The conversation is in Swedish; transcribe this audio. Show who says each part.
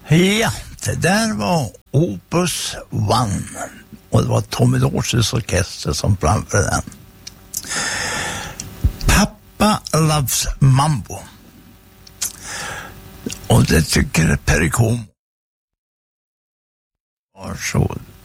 Speaker 1: Ja, det där var Opus One och det var Tommy Dorses orkester som framförde den. Pappa Loves Mambo. Och det tycker Perry Como. Varsågod.